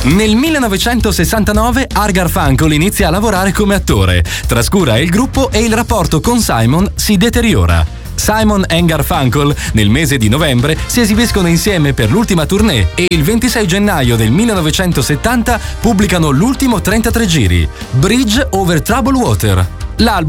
Nel 1969 Art Garfunkel inizia a lavorare come attore, trascura il gruppo e il rapporto con Simon si deteriora. Simon e Garfunkel nel mese di novembre si esibiscono insieme per l'ultima tournée e il 26 gennaio del 1970 pubblicano l'ultimo 33 giri, Bridge over Troubled Water. L'album